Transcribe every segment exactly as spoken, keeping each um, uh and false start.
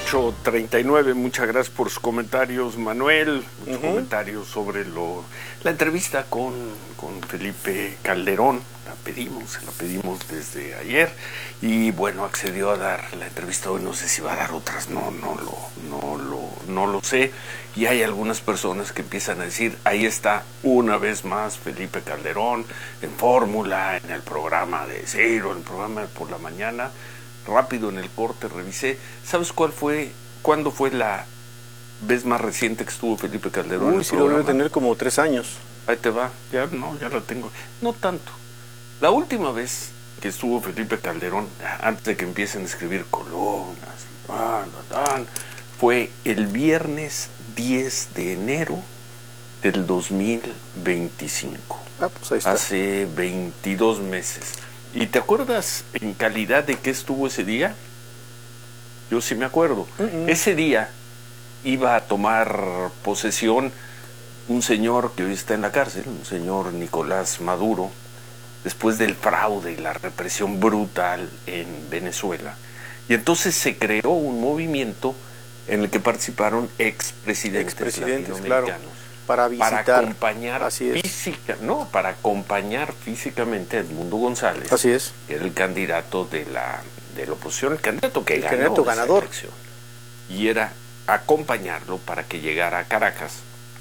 ocho treinta y nueve, muchas gracias por sus comentarios, Manuel, muchos uh-huh. comentarios sobre lo, la entrevista con, con Felipe Calderón. La pedimos, se la pedimos desde ayer y bueno, accedió a dar la entrevista hoy. No sé si va a dar otras, no, no lo, no lo, no lo sé. Y hay algunas personas que empiezan a decir, ahí está una vez más Felipe Calderón en Fórmula, en el programa de Ciro, en el programa de por la mañana. Rápido en el corte revisé. ¿Sabes cuál fue, cuándo fue la vez más reciente que estuvo Felipe Calderón? Uy, sí, lo debe tener como tres años. Ahí te va, ya no, ya la tengo. No tanto. La última vez que estuvo Felipe Calderón, antes de que empiecen a escribir columnas, fue el viernes diez de enero del dos mil veinticinco. Ah, pues ahí está. Hace veintidós meses. ¿Y te acuerdas en calidad de qué estuvo ese día? Yo sí me acuerdo. Uh-uh. Ese día iba a tomar posesión un señor que hoy está en la cárcel, un señor Nicolás Maduro, después del fraude y la represión brutal en Venezuela. Y entonces se creó un movimiento en el que participaron expresidentes, expresidentes latinoamericanos. Claro. Para visitar, para acompañar así es. física, no, para acompañar físicamente a Edmundo González, así es, que era el candidato de la de la oposición, el candidato que el ganó candidato esa ganador, elección. Y era acompañarlo para que llegara a Caracas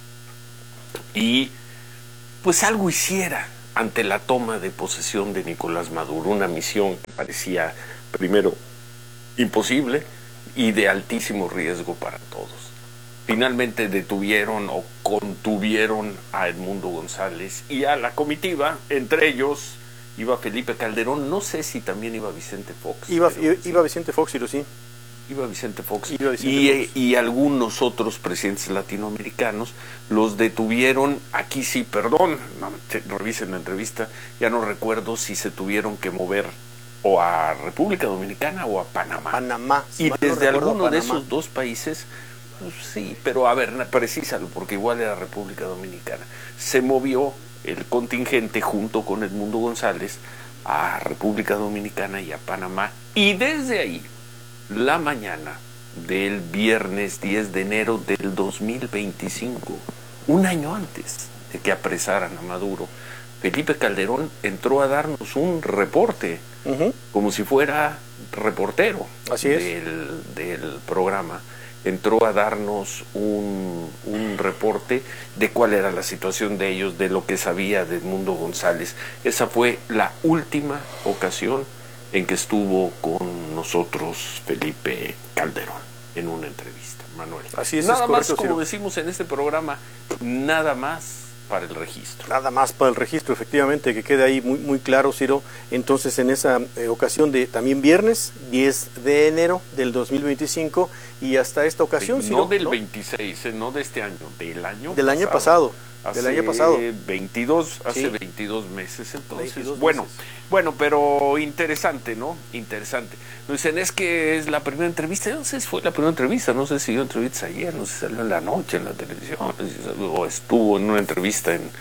y pues algo hiciera ante la toma de posesión de Nicolás Maduro, una misión que parecía primero imposible y de altísimo riesgo para todos. Finalmente detuvieron o contuvieron a Edmundo González y a la comitiva, entre ellos iba Felipe Calderón, no sé si también iba Vicente Fox. Iba, iba, sí. iba Vicente Fox, sí, sí. Iba Vicente Fox. Iba Vicente y, Fox. y algunos otros presidentes latinoamericanos los detuvieron, aquí sí, perdón, no, te, revisen la entrevista, ya no recuerdo si se tuvieron que mover o a República Dominicana o a Panamá. Panamá. Si y desde no alguno de esos dos países... Pues sí, pero a ver, precísalo, porque igual era República Dominicana. Se movió el contingente junto con Edmundo González a República Dominicana y a Panamá. Y desde ahí, la mañana del viernes diez de enero del dos mil veinticinco, un año antes de que apresaran a Maduro, Felipe Calderón entró a darnos un reporte, uh-huh. como si fuera reportero Así es. del, del programa. Entró a darnos un, un reporte de cuál era la situación de ellos, de lo que sabía de Edmundo González. Esa fue la última ocasión en que estuvo con nosotros Felipe Calderón en una entrevista, Manuel. Así es, nada es más, correcto, como Ciro. decimos en este programa, nada más para el registro. Nada más para el registro, efectivamente, que quede ahí muy muy claro, Ciro. Entonces, en esa eh, ocasión de también viernes, diez de enero del dos mil veinticinco, y hasta esta ocasión, sí, Ciro, no del ¿no? veintiséis, eh, no de este año, del año del pasado. año pasado. Hace del año pasado. veintidós, hace sí. veintidós meses, entonces. veintidós bueno, meses. bueno, pero interesante, ¿no? Interesante. Nos dicen, es que es la primera entrevista. Yo no sé si fue la primera entrevista, no sé si dio entrevistas ayer, no sé si salió en la noche en la televisión, o estuvo en una entrevista en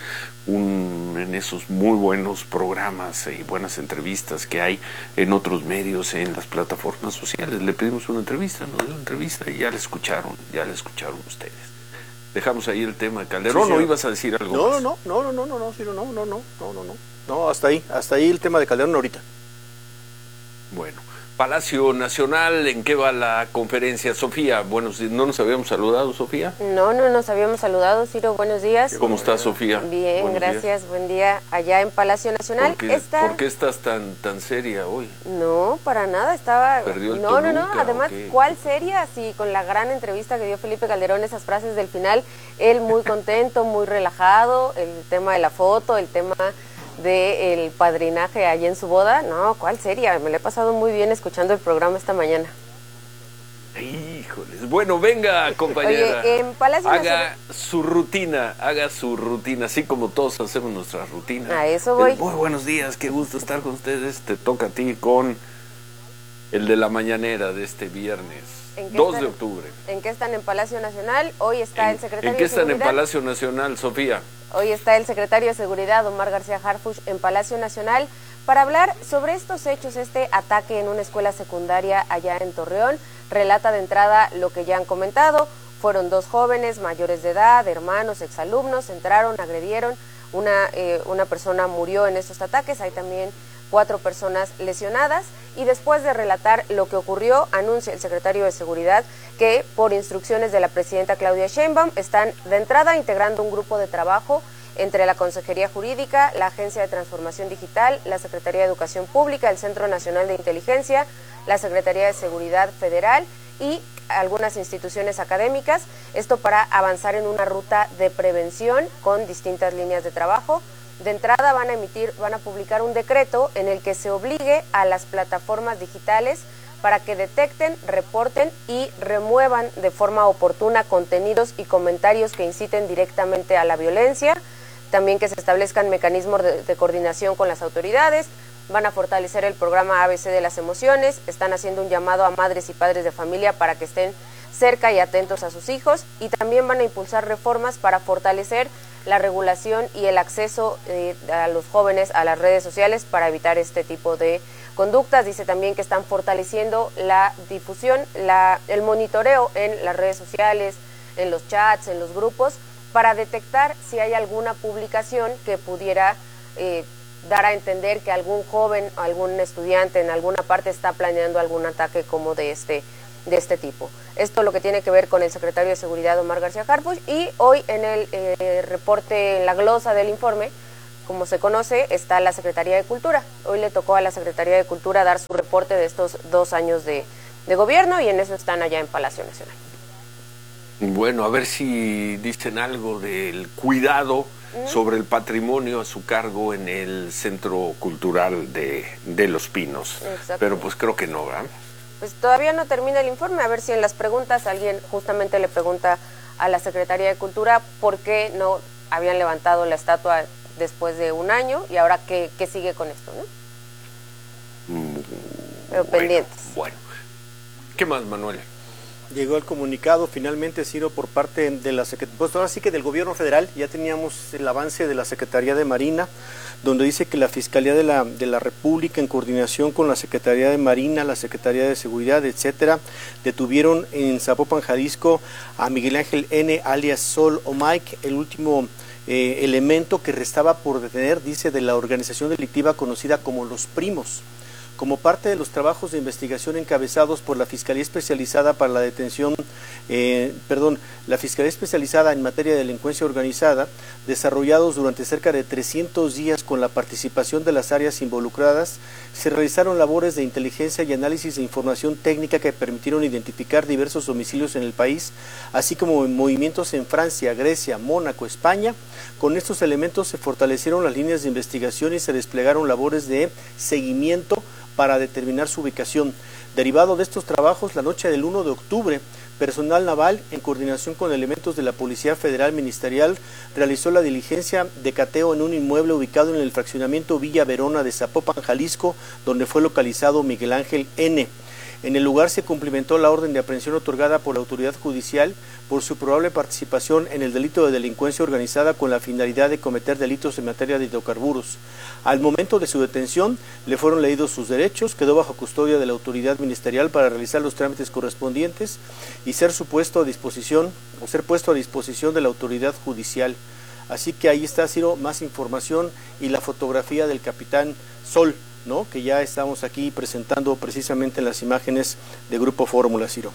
un en esos muy buenos programas y buenas entrevistas que hay en otros medios, en las plataformas sociales. Le pedimos una entrevista, nos dio una entrevista y ya la escucharon, ya la escucharon ustedes. Dejamos ahí el tema de Calderón, sí, ¿o ibas a decir algo no, más? No, no, no, no, no, no, Ciro, no, no, no, no, no, no, no, hasta ahí, hasta ahí el tema de Calderón ahorita. Bueno, Palacio Nacional, ¿en qué va la conferencia? Sofía, buenos días. ¿No nos habíamos saludado, Sofía? No, no nos habíamos saludado, Ciro, buenos días. ¿Cómo estás, Sofía? Bien, buenos gracias, días. Buen día allá en Palacio Nacional. ¿Por qué, Está... ¿por qué estás tan tan seria hoy? No, para nada, estaba... ¿Perdió el No, Toluca, no, no, además, ¿cuál seria? Sí, con la gran entrevista que dio Felipe Calderón, esas frases del final, él muy contento, muy relajado, el tema de la foto, el tema... del padrinaje allí en su boda. No, ¿cuál sería? Me lo he pasado muy bien escuchando el programa esta mañana. Híjoles, bueno, venga, compañera. Oye, en Palacio haga Nacional... su rutina, haga su rutina, así como todos hacemos nuestra rutina. A eso voy. Muy buenos días, qué gusto estar con ustedes. Te toca a ti con el de la mañanera de este viernes, dos están, de octubre. ¿En qué están en Palacio Nacional? Hoy está en, el secretario ¿En qué de están Seguridad? en Palacio Nacional, Sofía? Hoy está el secretario de Seguridad, Omar García Harfuch, en Palacio Nacional para hablar sobre estos hechos, este ataque en una escuela secundaria allá en Torreón. relata de entrada lo que ya han comentado. Fueron dos jóvenes mayores de edad, hermanos, exalumnos, entraron, agredieron, una, eh, una persona murió en estos ataques, hay también cuatro personas lesionadas, y después de relatar lo que ocurrió, anuncia el secretario de Seguridad que por instrucciones de la presidenta Claudia Sheinbaum están de entrada integrando un grupo de trabajo entre la Consejería Jurídica, la Agencia de Transformación Digital, la Secretaría de Educación Pública, el Centro Nacional de Inteligencia, la Secretaría de Seguridad Federal y algunas instituciones académicas, esto para avanzar en una ruta de prevención con distintas líneas de trabajo. De entrada van a emitir, van a publicar un decreto en el que se obligue a las plataformas digitales para que detecten, reporten y remuevan de forma oportuna contenidos y comentarios que inciten directamente a la violencia. También que se establezcan mecanismos de, de coordinación con las autoridades. Van a fortalecer el programa A B C de las emociones. Están haciendo un llamado a madres y padres de familia para que estén cerca y atentos a sus hijos. Y también van a impulsar reformas para fortalecer la regulación y el acceso eh, a los jóvenes a las redes sociales para evitar este tipo de conductas. Dice también que están fortaleciendo la difusión, la, el monitoreo en las redes sociales, en los chats, en los grupos, para detectar si hay alguna publicación que pudiera eh, dar a entender que algún joven, algún estudiante en alguna parte está planeando algún ataque como de este de este tipo. Esto es lo que tiene que ver con el secretario de Seguridad, Omar García Harfuch, y hoy en el eh, reporte, en la glosa del informe, como se conoce, está la Secretaría de Cultura. Hoy le tocó a la Secretaría de Cultura dar su reporte de estos dos años de, de gobierno, y en eso están allá en Palacio Nacional. Bueno, a ver si dicen algo del cuidado ¿Mm? sobre el patrimonio a su cargo en el Centro Cultural de, de Los Pinos. Pero pues creo que no, ¿verdad? Pues todavía no termina el informe, a ver si en las preguntas alguien justamente le pregunta a la Secretaría de Cultura por qué no habían levantado la estatua después de un año y ahora qué, qué sigue con esto, ¿no? Mm, Pero bueno, pendientes. Bueno, ¿qué más, Manuel? Llegó el comunicado finalmente, Ciro, por parte de la Secretaría, pues ahora sí que del gobierno federal. Ya teníamos el avance de la Secretaría de Marina, donde dice que la Fiscalía de la, de la República, en coordinación con la Secretaría de Marina, la Secretaría de Seguridad, etcétera, detuvieron en Zapopan, Jalisco, a Miguel Ángel N., alias Sol o Mike, el último eh, elemento que restaba por detener, dice, de la organización delictiva conocida como Los Primos. Como parte de los trabajos de investigación encabezados por la Fiscalía Especializada para la Detención, eh, perdón, la Fiscalía Especializada en Materia de Delincuencia Organizada, desarrollados durante cerca de trescientos días con la participación de las áreas involucradas, se realizaron labores de inteligencia y análisis de información técnica que permitieron identificar diversos domicilios en el país, así como movimientos en Francia, Grecia, Mónaco, España. Con estos elementos se fortalecieron las líneas de investigación y se desplegaron labores de seguimiento para determinar su ubicación. Derivado de estos trabajos, la noche del uno de octubre, personal naval, en coordinación con elementos de la Policía Federal Ministerial, realizó la diligencia de cateo en un inmueble ubicado en el fraccionamiento Villa Verona de Zapopan, Jalisco, donde fue localizado Miguel Ángel N. En el lugar se cumplimentó la orden de aprehensión otorgada por la autoridad judicial por su probable participación en el delito de delincuencia organizada con la finalidad de cometer delitos en materia de hidrocarburos. Al momento de su detención, le fueron leídos sus derechos, quedó bajo custodia de la autoridad ministerial para realizar los trámites correspondientes y ser supuesto a disposición o ser puesto a disposición de la autoridad judicial. Así que ahí está, Ciro, más información y la fotografía del capitán Sol, ¿no?, que ya estamos aquí presentando precisamente en las imágenes de Grupo Fórmula, Ciro.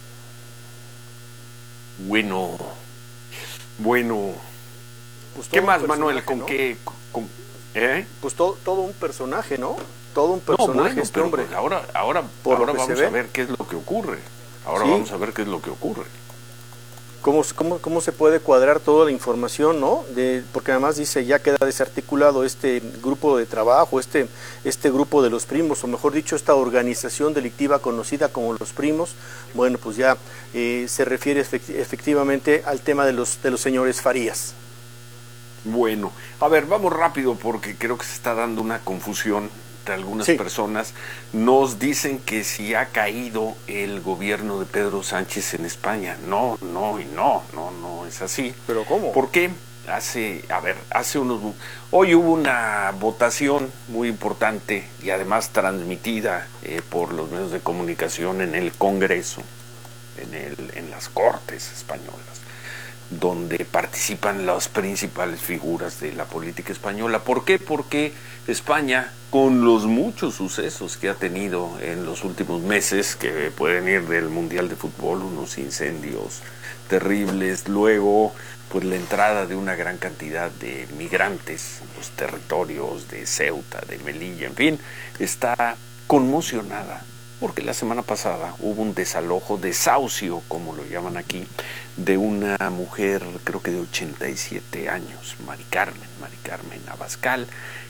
Bueno, bueno. Pues ¿Qué más, Manuel? ¿Con ¿no? qué? Con, ¿eh? Pues todo, todo un personaje, ¿no? Todo un personaje, no, bueno, este pero hombre. Pues ahora, ahora, Por ahora lo que vamos se a ve. ver qué es lo que ocurre. Ahora Sí. vamos a ver qué es lo que ocurre. ¿Cómo, cómo, ¿Cómo se puede cuadrar toda la información, no? De, porque además dice, ya queda desarticulado este grupo de trabajo, este, este grupo de los primos, o mejor dicho, esta organización delictiva conocida como los primos. Bueno, pues ya eh, se refiere efecti- efectivamente al tema de los, de los señores Farías. Bueno, a ver, vamos rápido porque creo que se está dando una confusión entre algunas Sí. personas. Nos dicen que si ha caído el gobierno de Pedro Sánchez en España. No, no y no, no, no es así. ¿Pero cómo? ¿Por qué? hace, a ver, hace unos... Hoy hubo una votación muy importante y además transmitida eh, por los medios de comunicación en el Congreso, en, el, en las Cortes españolas, donde participan las principales figuras de la política española. ¿Por qué? Porque España, con los muchos sucesos que ha tenido en los últimos meses, que pueden ir del Mundial de Fútbol, unos incendios terribles, luego pues la entrada de una gran cantidad de migrantes en los territorios de Ceuta, de Melilla, en fin, está conmocionada porque la semana pasada hubo un desalojo, desahucio, como lo llaman aquí, de una mujer, creo que de ochenta y siete años, Mari Carmen, Mari Carmen Abascal,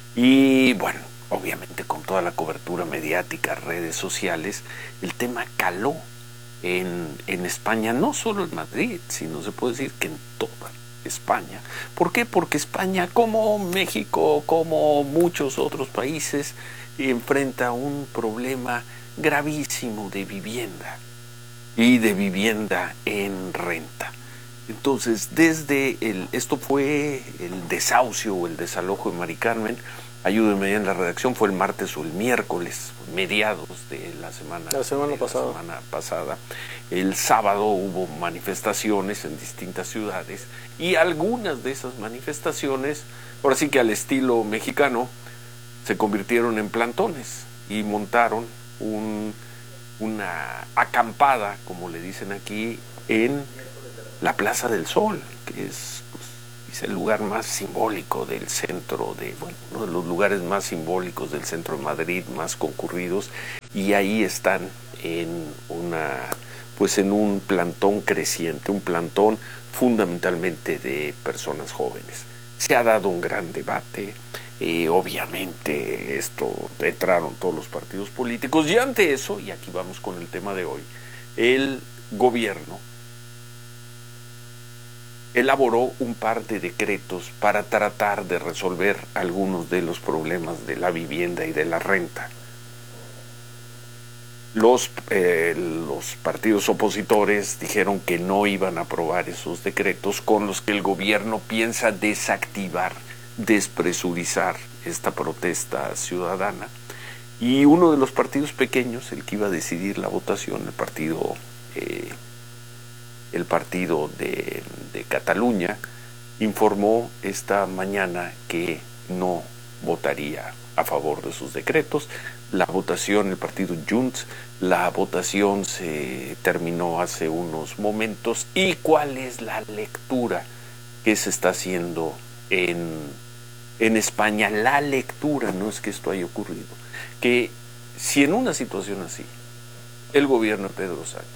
y bueno, obviamente con toda la cobertura mediática, redes sociales, el tema caló en, en España, no solo en Madrid, sino se puede decir que en toda España. ¿Por qué? Porque España, como México, como muchos otros países, enfrenta un problema gravísimo de vivienda y de vivienda en renta. Entonces, desde el, esto fue el desahucio o el desalojo de Mari Carmen, ayúdenme en la redacción, fue el martes o el miércoles, mediados de la semana, la semana, pasada. La semana pasada. El sábado hubo manifestaciones en distintas ciudades y algunas de esas manifestaciones, ahora sí que al estilo mexicano, se convirtieron en plantones y montaron un, una acampada, como le dicen aquí, en la Plaza del Sol, que es, pues, es el lugar más simbólico del centro, de bueno, uno de los lugares más simbólicos del centro de Madrid, más concurridos, y ahí están en una, pues en un plantón creciente, un plantón fundamentalmente de personas jóvenes. Se ha dado un gran debate. Eh, obviamente esto entraron todos los partidos políticos y ante eso, y aquí vamos con el tema de hoy, el gobierno elaboró un par de decretos para tratar de resolver algunos de los problemas de la vivienda y de la renta. Los, eh, los partidos opositores dijeron que no iban a aprobar esos decretos con los que el gobierno piensa desactivar, despresurizar esta protesta ciudadana, y uno de los partidos pequeños, el que iba a decidir la votación, el partido eh, el partido de, de Cataluña, informó esta mañana que no votaría a favor de sus decretos. La votación, el partido Junts, la votación se terminó hace unos momentos. ¿Y cuál es la lectura que se está haciendo en, en España? La lectura, no es que esto haya ocurrido, que si en una situación así el gobierno de Pedro Sánchez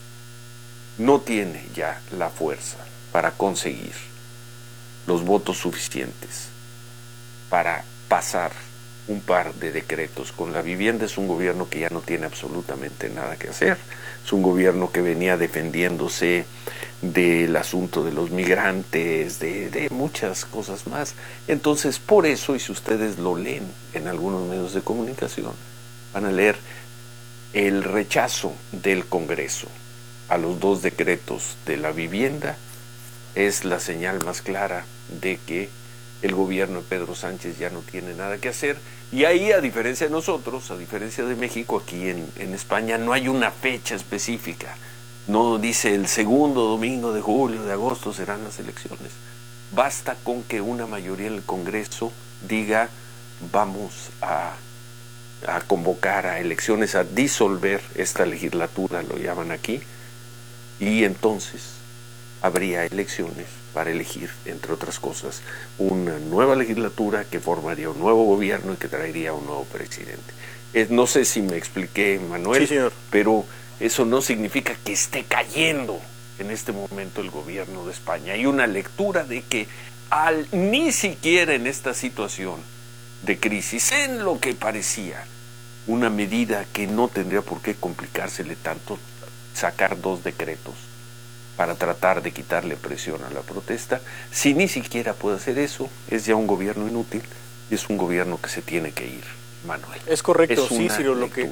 no tiene ya la fuerza para conseguir los votos suficientes para pasar un par de decretos con la vivienda, es un gobierno que ya no tiene absolutamente nada que hacer, es un gobierno que venía defendiéndose del asunto de los migrantes, de, de muchas cosas más. Entonces, por eso, y si ustedes lo leen en algunos medios de comunicación, van a leer el rechazo del Congreso a los dos decretos de la vivienda es la señal más clara de que el gobierno de Pedro Sánchez ya no tiene nada que hacer. Y ahí, a diferencia de nosotros, a diferencia de México, aquí en, en España no hay una fecha específica. No dice el segundo domingo de julio, de agosto serán las elecciones. Basta con que una mayoría en el Congreso diga vamos a, a convocar a elecciones, a disolver esta legislatura, lo llaman aquí, y entonces habría elecciones para elegir, entre otras cosas, una nueva legislatura que formaría un nuevo gobierno y que traería un nuevo presidente. Eh, no sé si me expliqué, Manuel, sí, señor, pero eso no significa que esté cayendo en este momento el gobierno de España. Hay una lectura de que al, ni siquiera en esta situación de crisis, en lo que parecía una medida que no tendría por qué complicársele tanto, sacar dos decretos para tratar de quitarle presión a la protesta, si ni siquiera puede hacer eso, es ya un gobierno inútil, es un gobierno que se tiene que ir, Manuel. Es correcto, es sí, Ciro, lo que,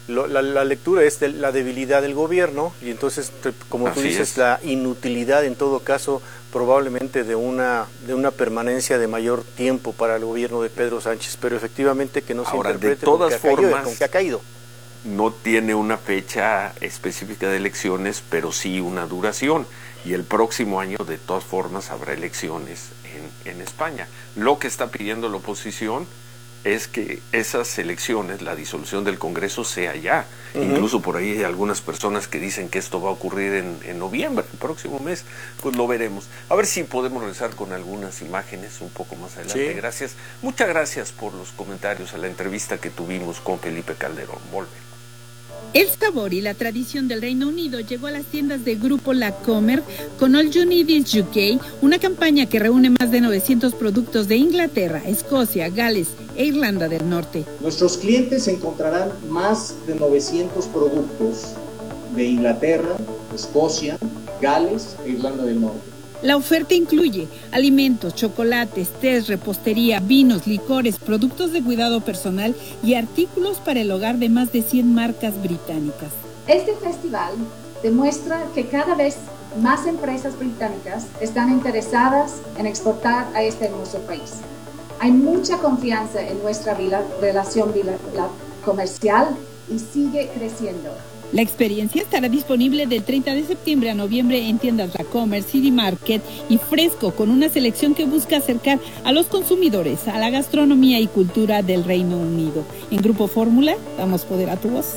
Lo, la, la lectura es de la debilidad del gobierno y entonces, como tú Así dices, es. la inutilidad en todo caso probablemente de una de una permanencia de mayor tiempo para el gobierno de Pedro Sánchez, pero efectivamente que no se Ahora, de interprete todas con que ha caído, formas, con que ha caído. No tiene una fecha específica de elecciones, pero sí una duración. Y el próximo año, de todas formas, habrá elecciones en, en España. Lo que está pidiendo la oposición es que esas elecciones, la disolución del Congreso, sea ya. Uh-huh. Incluso por ahí hay algunas personas que dicen que esto va a ocurrir en, en noviembre, el próximo mes. Pues lo veremos. A ver si podemos regresar con algunas imágenes un poco más adelante. Sí. Gracias. Muchas gracias por los comentarios a la entrevista que tuvimos con Felipe Calderón. Volvemos. El sabor y la tradición del Reino Unido llegó a las tiendas de Grupo Lacomer con All You Need Is U K, una campaña que reúne más de novecientos productos de Inglaterra, Escocia, Gales e Irlanda del Norte. Nuestros clientes encontrarán más de novecientos productos de Inglaterra, Escocia, Gales e Irlanda del Norte. La oferta incluye alimentos, chocolates, tés, repostería, vinos, licores, productos de cuidado personal y artículos para el hogar de más de cien marcas británicas. Este festival demuestra que cada vez más empresas británicas están interesadas en exportar a este hermoso país. Hay mucha confianza en nuestra relación comercial y sigue creciendo. La experiencia estará disponible del treinta de septiembre a noviembre en tiendas Lacomer, City Market y Fresco, con una selección que busca acercar a los consumidores a la gastronomía y cultura del Reino Unido. En Grupo Fórmula, damos poder a tu voz.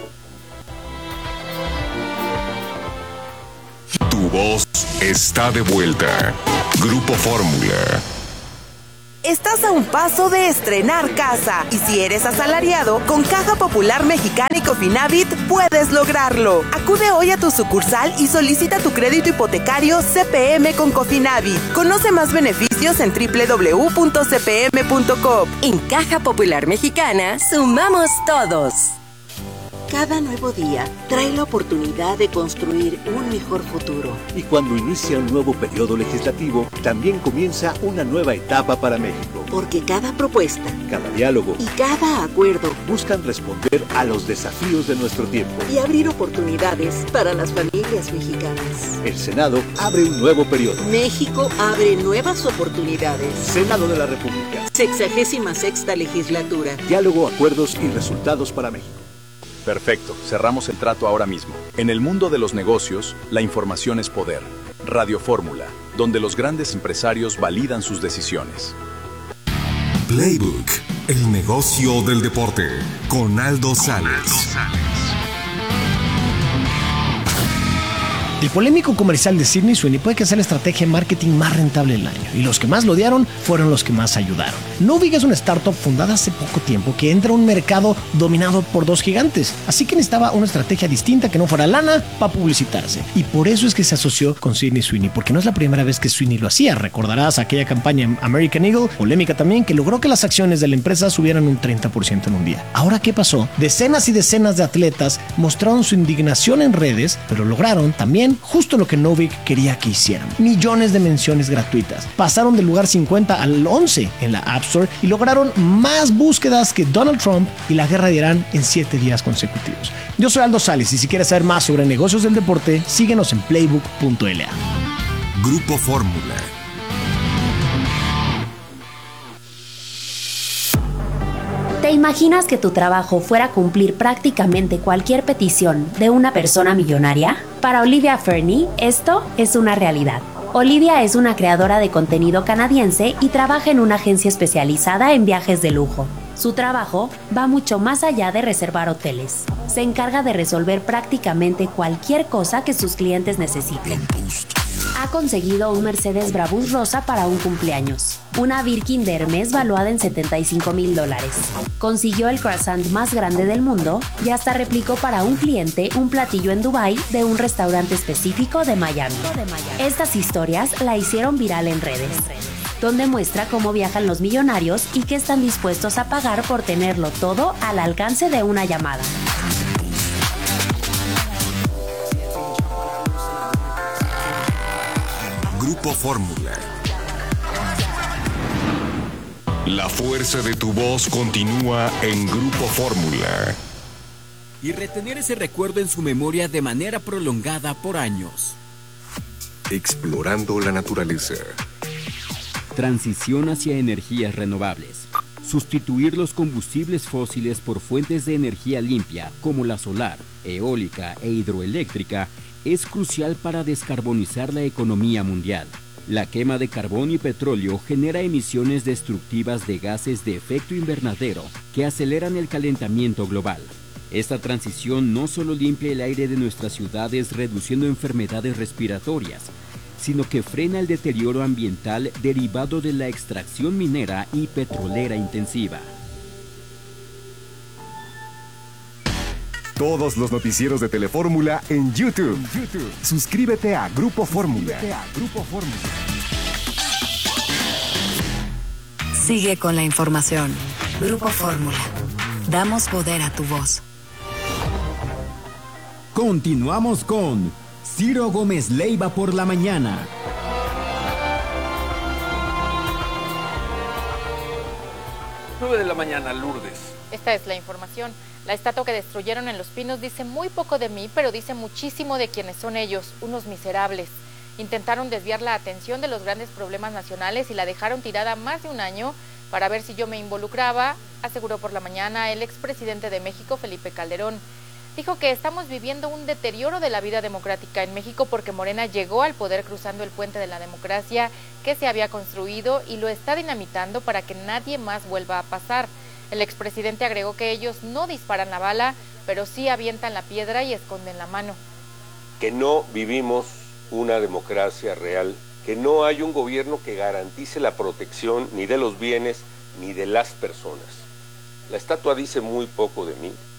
Tu voz está de vuelta. Grupo Fórmula. Estás a un paso de estrenar casa y si eres asalariado, con Caja Popular Mexicana y Cofinavit puedes lograrlo. Acude hoy a tu sucursal y solicita tu crédito hipotecario C P M con Cofinavit. Conoce más beneficios en doble u doble u doble u punto c p m punto com. En Caja Popular Mexicana, sumamos todos. Cada nuevo día trae la oportunidad de construir un mejor futuro. Y cuando inicia un nuevo periodo legislativo, también comienza una nueva etapa para México. Porque cada propuesta, cada diálogo y cada acuerdo buscan responder a los desafíos de nuestro tiempo y abrir oportunidades para las familias mexicanas. El Senado abre un nuevo periodo. México abre nuevas oportunidades. Senado de la República. Sexagésima sexta legislatura. Diálogo, acuerdos y resultados para México. Perfecto, cerramos el trato ahora mismo. En el mundo de los negocios, la información es poder. Radio Fórmula, donde los grandes empresarios validan sus decisiones. Playbook, el negocio del deporte, con Aldo Sales. El polémico comercial de Sydney Sweeney puede que sea la estrategia de marketing más rentable del año, y los que más lo odiaron fueron los que más ayudaron. Novig es una startup fundada hace poco tiempo que entra a un mercado dominado por dos gigantes, así que necesitaba una estrategia distinta que no fuera lana para publicitarse. Y por eso es que se asoció con Sydney Sweeney, porque no es la primera vez que Sweeney lo hacía. Recordarás aquella campaña en American Eagle, polémica también, que logró que las acciones de la empresa subieran un treinta por ciento en un día. Ahora, ¿qué pasó? Decenas y decenas de atletas mostraron su indignación en redes, pero lograron también justo lo que Novig quería que hicieran. Millones de menciones gratuitas. Pasaron del lugar cincuenta al once en la App Store y lograron más búsquedas que Donald Trump y la guerra de Irán en siete días consecutivos. Yo soy Aldo Sales y si quieres saber más sobre negocios del deporte, síguenos en playbook punto l a. Grupo Fórmula. ¿Te imaginas que tu trabajo fuera cumplir prácticamente cualquier petición de una persona millonaria? Para Olivia Fernie, esto es una realidad. Olivia es una creadora de contenido canadiense y trabaja en una agencia especializada en viajes de lujo. Su trabajo va mucho más allá de reservar hoteles. Se encarga de resolver prácticamente cualquier cosa que sus clientes necesiten. Ha conseguido un Mercedes Brabus rosa para un cumpleaños, una Birkin de Hermes valuada en setenta y cinco mil dólares. Consiguió el croissant más grande del mundo y hasta replicó para un cliente un platillo en Dubái de un restaurante específico de Miami. Estas historias la hicieron viral en redes, donde muestra cómo viajan los millonarios y qué están dispuestos a pagar por tenerlo todo al alcance de una llamada. Grupo Fórmula. La fuerza de tu voz continúa en Grupo Fórmula. y retener ese recuerdo en su memoria de manera prolongada por años. Explorando la naturaleza. Transición hacia energías renovables. Sustituir los combustibles fósiles por fuentes de energía limpia como la solar, eólica e hidroeléctrica es crucial para descarbonizar la economía mundial. La quema de carbón y petróleo genera emisiones destructivas de gases de efecto invernadero que aceleran el calentamiento global. Esta transición no solo limpia el aire de nuestras ciudades reduciendo enfermedades respiratorias, sino que frena el deterioro ambiental derivado de la extracción minera y petrolera intensiva. Todos los noticieros de Telefórmula en YouTube. YouTube. Suscríbete a Grupo Fórmula. Grupo Fórmula. Sigue con la información. Grupo Fórmula. Damos poder a tu voz. Continuamos con Ciro Gómez Leiva por la mañana. nueve de la mañana, Lourdes. Esta es la información. La estatua que destruyeron en Los Pinos dice muy poco de mí, pero dice muchísimo de quienes son ellos, unos miserables. Intentaron desviar la atención de los grandes problemas nacionales y la dejaron tirada más de un año para ver si yo me involucraba, aseguró por la mañana el expresidente de México, Felipe Calderón. Dijo que estamos viviendo un deterioro de la vida democrática en México porque Morena llegó al poder cruzando el puente de la democracia que se había construido y lo está dinamitando para que nadie más vuelva a pasar. El expresidente agregó que ellos no disparan la bala, pero sí avientan la piedra y esconden la mano. Que no vivimos una democracia real, que no hay un gobierno que garantice la protección ni de los bienes ni de las personas. La estatua dice muy poco de mí.